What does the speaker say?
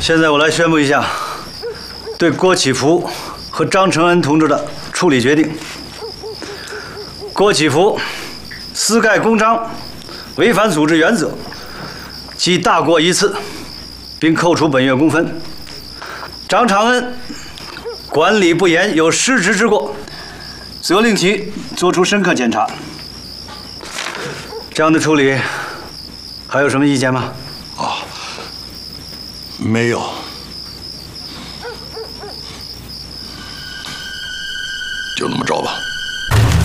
现在我来宣布一下，对郭启福和张承恩同志的处理决定。郭启福私盖公章，违反组织原则，记大过一次，并扣除本月工分。张长恩管理不严，有失职之过，责令其作出深刻检查。这样的处理，还有什么意见吗？ 没有。就那么着吧。